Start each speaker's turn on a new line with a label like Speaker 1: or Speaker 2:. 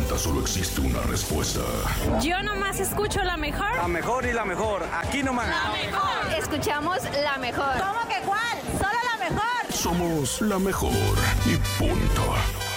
Speaker 1: pregunta solo existe una respuesta.
Speaker 2: Yo nomás escucho la mejor.
Speaker 3: La mejor y la mejor. Aquí nomás.
Speaker 2: La mejor.
Speaker 4: Escuchamos la mejor.
Speaker 5: ¿Cómo que cuál? ¡Solo la mejor!
Speaker 1: Somos la mejor y punto.